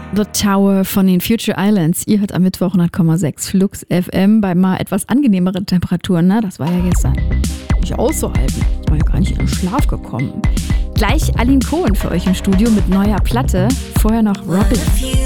The Tower von den Future Islands. Ihr hört am Mittwoch 100,6 Flux FM bei mal etwas angenehmeren Temperaturen. Ne? Das war ja gestern nicht auszuhalten. Ich war ja gar nicht in den Schlaf gekommen. Gleich Aline Cohen für euch im Studio mit neuer Platte. Vorher noch Robin.